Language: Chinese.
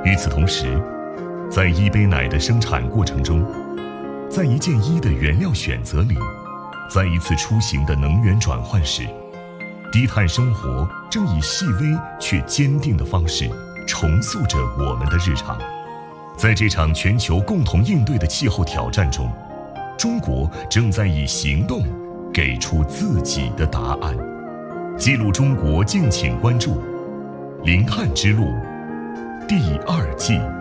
与此同时，在一杯奶的生产过程中，在一件衣的原料选择里，在一次出行的能源转换时，低碳生活正以细微却坚定的方式重塑着我们的日常。在这场全球共同应对的气候挑战中，中国正在以行动给出自己的答案。记录中国，敬请关注《零碳之路》第2季。